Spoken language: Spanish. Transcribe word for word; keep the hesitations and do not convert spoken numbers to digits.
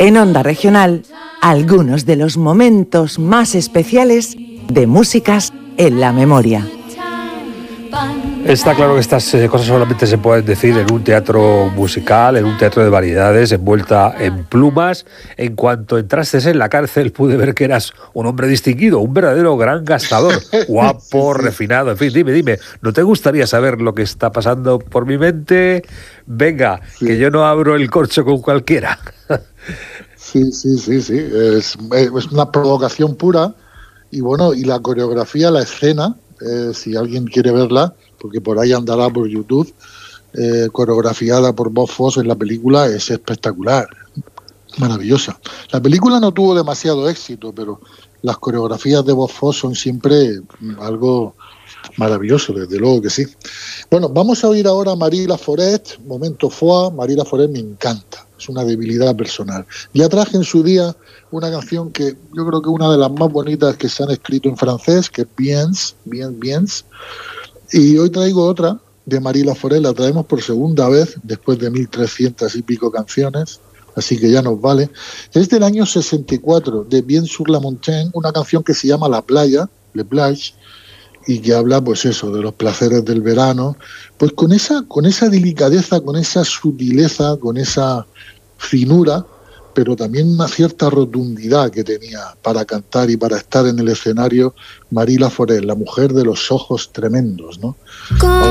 En Onda Regional, algunos de los momentos más especiales de Músicas en la Memoria. Está claro que estas eh, cosas solamente se pueden decir en un teatro musical, en un teatro de variedades, envuelta en plumas. En cuanto entraste en la cárcel, pude ver que eras un hombre distinguido, un verdadero gran gastador, guapo, sí, sí. refinado, en fin, dime, dime, ¿no te gustaría saber lo que está pasando por mi mente? Venga, sí. que yo no abro el corcho con cualquiera. Sí, sí, sí, sí, es, es una provocación pura, y bueno, y la coreografía, la escena, eh, si alguien quiere verla, porque por ahí andará por YouTube, eh, coreografiada por Bob Fosse en la película, es espectacular, maravillosa. La película no tuvo demasiado éxito, pero las coreografías de Bob Fosse son siempre algo maravilloso, desde luego que sí. Bueno, vamos a oír ahora a Marie Laforest, momento foie. Marie Laforest me encanta, es una debilidad personal. Ya traje en su día una canción que yo creo que es una de las más bonitas que se han escrito en francés, que es Biens, Biens, Biens. Y hoy traigo otra de Marie Laforest, la traemos por segunda vez, después de mil trescientas y pico canciones, así que ya nos vale. Es del año sesenta y cuatro, de Bien sur la Montagne, una canción que se llama La Playa, Le Plage, y que habla, pues eso, de los placeres del verano, pues con esa, con esa delicadeza, con esa sutileza, con esa finura, pero también una cierta rotundidad que tenía para cantar y para estar en el escenario Marie Laforest, la mujer de los ojos tremendos, ¿no?